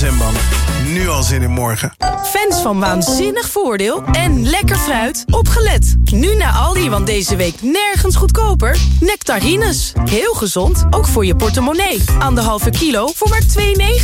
zwembad. Nu al zin in morgen. Fans van Waanzinnig Voordeel en lekker fruit, opgelet. Nu naar Aldi, want deze week nergens goedkoper. Nectarines, heel gezond, ook voor je portemonnee. 1,5 kilo voor maar €2,99.